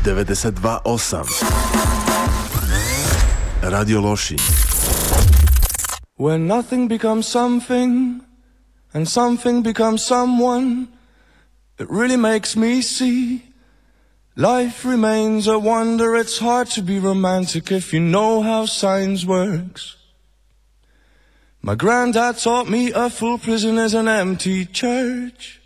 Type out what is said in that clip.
92,8 Radio Lošinj. When nothing becomes something and something becomes someone, it really makes me see life remains a wonder. It's hard to be romantic if you know how science works. My granddad taught me a full prison is an empty church.